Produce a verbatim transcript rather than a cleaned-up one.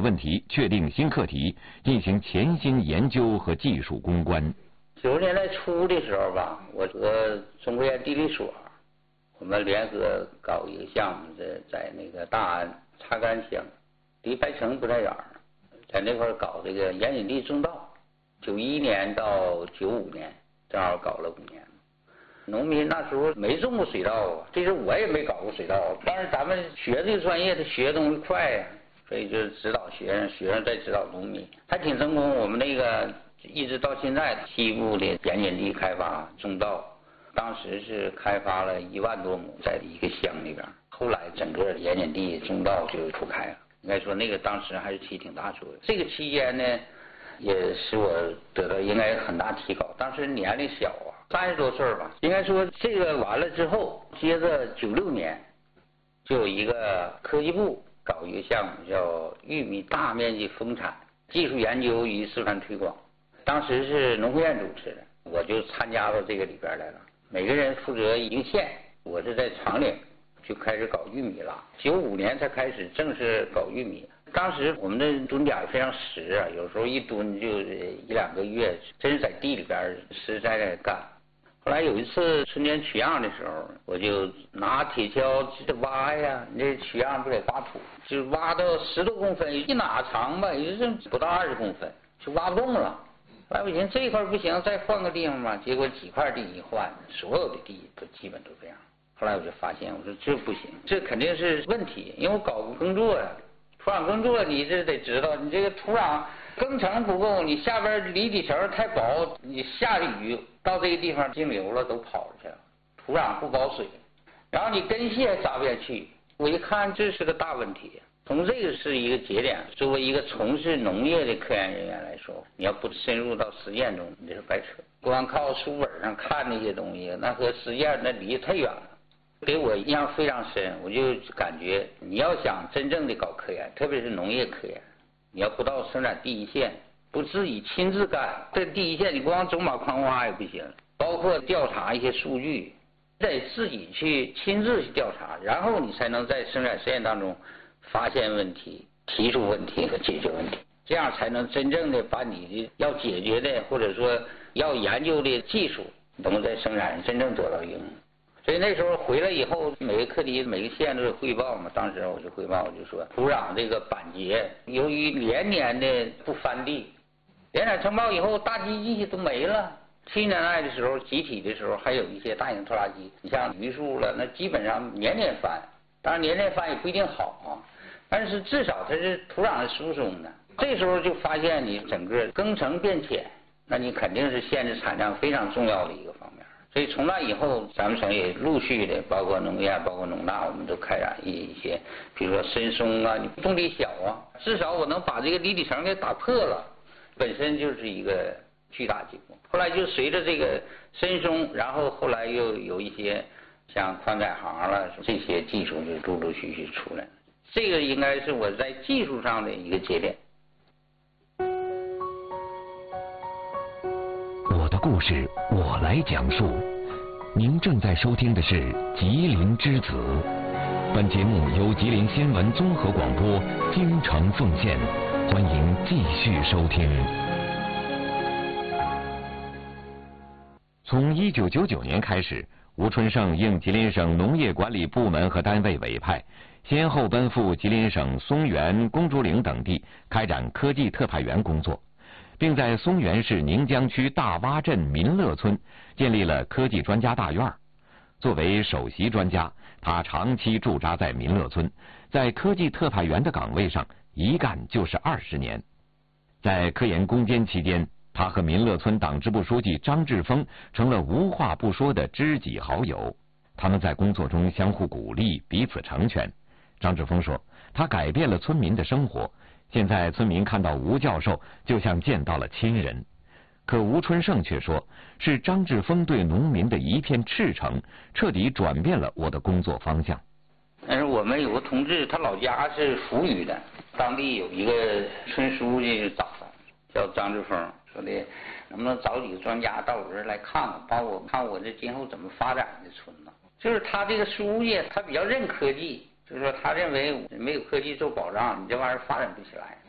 的问题，确定新课题，进行潜心研究和技术攻关。 九十年代初的时候吧，我和中科院地理所，我们联合搞一个项目，在在那个大安擦干乡，离白城不太远，在那块搞这个盐碱地种稻。九一年到九五年，正好搞了五年。农民那时候没种过水稻啊，这时候我也没搞过水稻，但是咱们学这个专业，他学的东西快呀、啊，所以就指导学生，学生再指导农民，还挺成功。我们那个一直到现在，西部的盐碱地开发种稻，当时是开发了一万多亩，在一个乡里边。后来整个盐碱地种稻就铺开了，应该说那个当时还是起挺大作用。这个期间呢，也使我得到应该很大提高。当时年龄小啊，三十多岁吧。应该说这个完了之后，接着九六年就有一个科技部搞一个项目，叫玉米大面积丰产技术研究与示范推广。当时是农科院主持的，我就参加到这个里边来了。每个人负责一个县，我是在长岭就开始搞玉米了。九五年才开始正式搞玉米。当时我们的蹲点非常实啊，有时候一蹲就一两个月，真是在地里边实在在干。后来有一次春节取样的时候，我就拿铁锹挖呀，你这取样不得挖土，就挖到十多公分，一哪长吧，也就是不到二十公分，就挖不动了。后来我寻思这一块不行，再换个地方吧。结果几块地一换，所有的地都基本都这样。后来我就发现，我说这不行，这肯定是问题，因为我搞过耕作呀。土壤耕作你这得知道，你这个土壤耕程不够，你下边离地层太薄，你下雨到这个地方径流了都跑出去了，土壤不保水，然后你根系扎不下去。我一看这是个大问题，从这个是一个节点。作为一个从事农业的科研人员来说，你要不深入到实践中，你这是白扯。光靠书本上看那些东西，那和实践那离太远了。给我印象非常深，我就感觉你要想真正的搞科研，特别是农业科研，你要不到生产第一线，不自己亲自干，这第一线你光走马观花也不行，包括调查一些数据，得自己去亲自去调查，然后你才能在生产实验当中发现问题、提出问题和解决问题，这样才能真正的把你的要解决的或者说要研究的技术能在生产上真正得到应用。所以那时候回来以后，每个课题每个县都有汇报嘛。当时我就汇报，我就说土壤这个板结，由于连年的不翻地，连载承包以后，大机器都没了。七十年代的时候，集体的时候还有一些大型拖拉机，你像榆树了，那基本上年年翻。当然年年翻也不一定好啊，但是至少它是土壤是疏松的。这时候就发现你整个耕程变浅，那你肯定是限制产量非常重要的一个方面。所以从那以后，咱们省也陆续的，包括农业，包括农大，我们都开展一些，比如说深松啊，你种地小啊，至少我能把这个离地层给打破了，本身就是一个巨大进步。后来就随着这个深松，然后后来又有一些像宽载行了这些技术就陆陆续续出来了。这个应该是我在技术上的一个节点。 我的故事我来讲述。您正在收听的是《吉林之子》，本节目由吉林新闻综合广播京城奉献，欢迎继续收听。从一九九九年开始，吴春盛应吉林省农业管理部门和单位委派，先后奔赴吉林省松原、公主岭等地，开展科技特派员工作，并在松原市宁江区大洼镇民乐村建立了科技专家大院。作为首席专家，他长期驻扎在民乐村，在科技特派员的岗位上一干就是二十年。在科研攻坚期间，他和民乐村党支部书记张志峰成了无话不说的知己好友。他们在工作中相互鼓励，彼此成全。张志峰说，他改变了村民的生活，现在村民看到吴教授就像见到了亲人。可吴春盛却说，是张志峰对农民的一片赤诚，彻底转变了我的工作方向。 但是我们有个同志，他老家是扶余的，当地有一个村书记找他，叫张志峰，说的能不能找几个专家到我这儿来看看，帮我看我这今后怎么发展的村子。就是他这个书记，他比较认科技，就是说他认为没有科技做保障，你这玩意儿发展不起来。